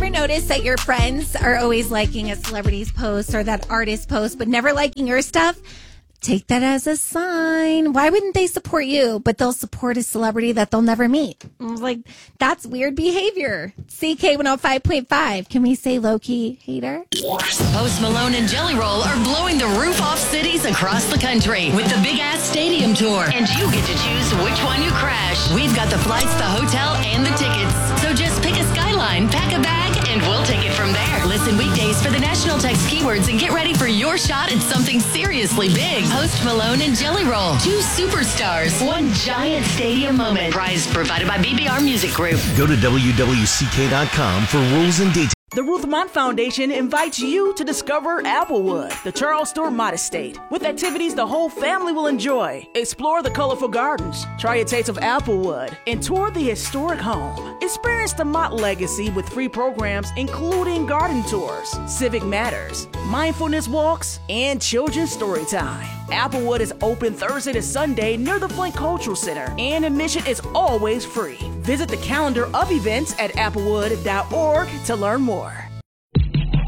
ever notice that your friends are always liking a celebrity's post or that artist post, but never liking your stuff? Take that as a sign. Why wouldn't they support you, but they'll support a celebrity that they'll never meet? I was like, that's weird behavior. CK 105.5. Can we say low-key hater? Post Malone and Jelly Roll are blowing the roof off cities across the country with the Big Ass Stadium Tour. And you get to choose which one you crash. We've got the flights, the hotel, and the tickets. So just pick a skyline, pack a bag, and we'll take it from there. Listen weekdays for the national text keywords and get ready for your shot at something seriously big. Post Malone and Jelly Roll. 2 superstars. 1 giant stadium moment. Prize provided by BBR Music Group. Go to WWCK.com for rules and details. The Ruth Mott Foundation invites you to discover Applewood, the Charles Stewart Mott Estate, with activities the whole family will enjoy. Explore the colorful gardens, try a taste of Applewood, and tour the historic home. Experience the Mott legacy with free programs including garden tours, civic matters, mindfulness walks, and children's story time. Applewood is open Thursday to Sunday near the Flint Cultural Center, and admission is always free. Visit the calendar of events at applewood.org to learn more.